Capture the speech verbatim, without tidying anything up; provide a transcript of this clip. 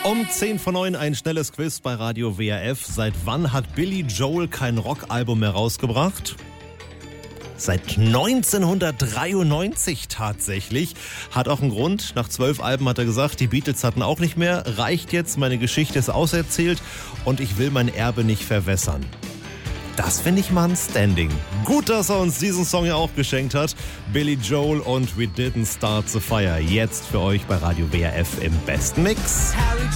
Um zehn vor neun ein schnelles Quiz bei Radio W R F. Seit wann hat Billy Joel kein Rockalbum mehr rausgebracht? Seit neunzehnhundertdreiundneunzig tatsächlich. Hat auch einen Grund. Nach zwölf Alben hat er gesagt, die Beatles hatten auch nicht mehr. Reicht jetzt, meine Geschichte ist auserzählt und ich will mein Erbe nicht verwässern. Das finde ich mal ein Standing. Gut, dass er uns diesen Song ja auch geschenkt hat. Billy Joel und We Didn't Start the Fire. Jetzt für euch bei Radio W R F im besten Mix.